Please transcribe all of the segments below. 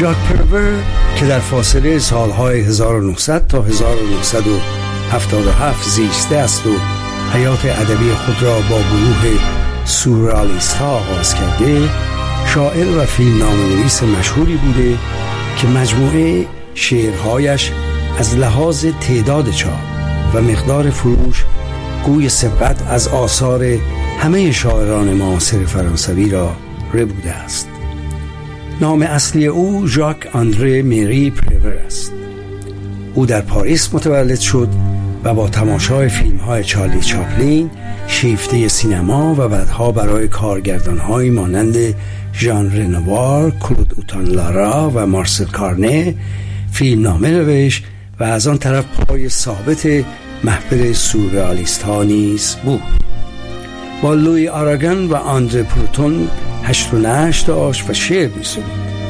ژاک پرور که در فاصله سالهای 1900 تا 1977 زیسته است و حیات ادبی خود را با گروه سورئالیست ها آغاز کرده، شاعر و فیلمنامه‌نویس مشهوری بوده که مجموعه شعرهایش از لحاظ تعداد چاپ و مقدار فروش گوی سبقت از آثار همه شاعران معاصر فرانسوی را ربوده است. نام اصلی او ژاک آندره مری پرور است. او در پاریس متولد شد و با تماشای فیلم‌های چارلی چاپلین شیفته سینما و بعدها برای کارگردان‌هایی مانند ژان رنوار، کلود اوتان لارا و مارسل کارنه فیلمنامه نوشت و از آن طرف پای ثابت محفل سورئالیست ها نیز بود. با لوی آراگان و آندره پروتون هشت و نشت داشت و شعر می‌سرود.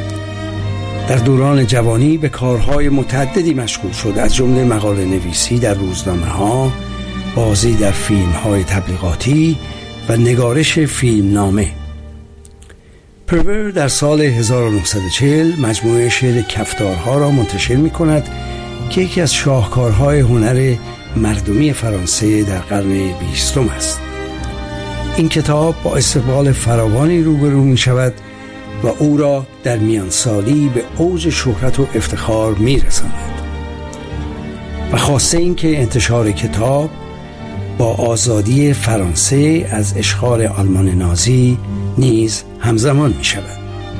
در دوران جوانی به کارهای متعددی مشغول شد، از جمله مقاله نویسی در روزنامه‌ها، بازی در فیلم‌های تبلیغاتی و نگارش فیلمنامه. پرور در سال 1940 مجموعه شعر کفتارها را منتشر می‌کند که یکی از شاهکارهای هنر مردمی فرانسه در قرن 20 است. این کتاب با استقبال فراوانی روبرو می شود و او را در میان سالی به اوج شهرت و افتخار می رساند و خاصه این که انتشار کتاب با آزادی فرانسه از اشغال آلمان نازی نیز همزمان می شود.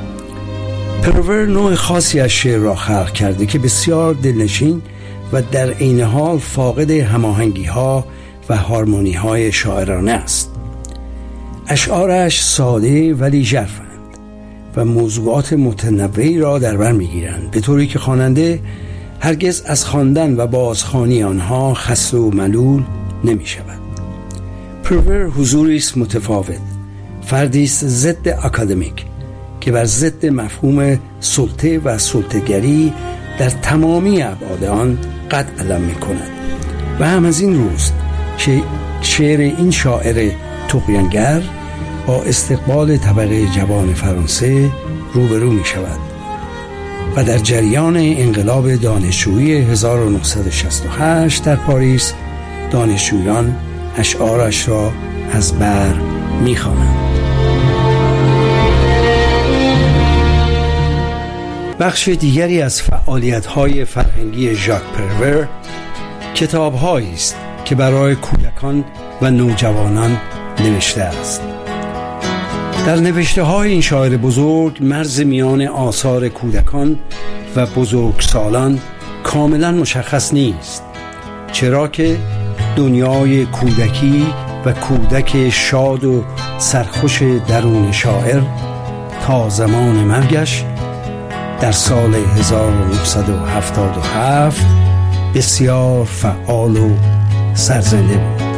پرور نوع خاصی از شعر را خلق کرده که بسیار دلنشین و در عین حال فاقد هماهنگی ها و هارمونی های شاعرانه است. اشعارش ساده ولی ژرفند و موضوعات متنوعی را در بر می‌گیرند، به طوری که خواننده هرگز از خواندن و بازخوانی آنها خسته و ملول نمی‌شود. پرور حضوری است متفاوت، فردی است ضد اکادمیک که بر ضد مفهوم سلطه و سلطه‌گری در تمامی ابعاد آن قد علم می‌کند و هم از این روست که شعر این شاعر طغیانگر با استقبال طبقه جوان فرانسه روبرو می شود و در جریان انقلاب دانشجویی 1968 در پاریس دانشجویان اشعارش را از بر می خوانند. بخش دیگری از فعالیت‌های فرهنگی ژاک پرور کتاب‌هایی است که برای کودکان و نوجوانان نوشته است. در نوشته‌های این شاعر بزرگ مرز میان آثار کودکان و بزرگسالان کاملا مشخص نیست، چرا که دنیای کودکی و کودک شاد و سرخوش درون شاعر تا زمان مرگش در سال 1977 بسیار فعال و سرزنده بود.